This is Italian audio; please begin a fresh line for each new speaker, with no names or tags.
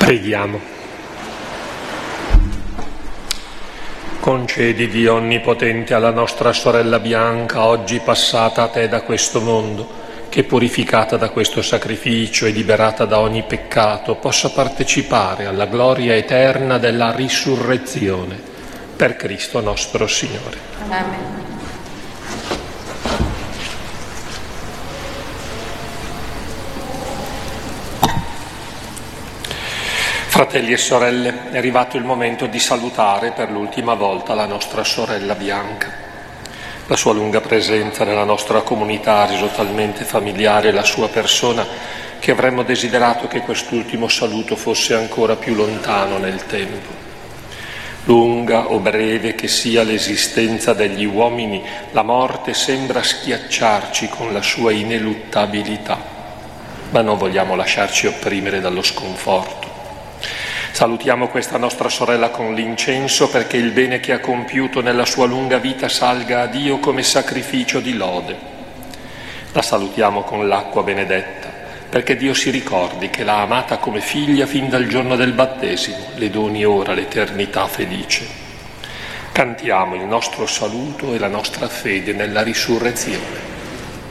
Preghiamo. Concedi, Dio Onnipotente, alla nostra sorella Bianca, oggi passata a Te da questo mondo, che purificata da questo sacrificio e liberata da ogni peccato, possa partecipare alla gloria eterna della risurrezione. Per Cristo nostro Signore.
Amen.
Fratelli e sorelle, è arrivato il momento di salutare per l'ultima volta la nostra sorella Bianca. La sua lunga presenza nella nostra comunità ha reso talmente familiare la sua persona che avremmo desiderato che quest'ultimo saluto fosse ancora più lontano nel tempo. Lunga o breve che sia l'esistenza degli uomini, la morte sembra schiacciarci con la sua ineluttabilità, ma non vogliamo lasciarci opprimere dallo sconforto. Salutiamo questa nostra sorella con l'incenso perché il bene che ha compiuto nella sua lunga vita salga a Dio come sacrificio di lode. La salutiamo con l'acqua benedetta perché Dio si ricordi che l'ha amata come figlia fin dal giorno del battesimo, le doni ora l'eternità felice. Cantiamo il nostro saluto e la nostra fede nella risurrezione.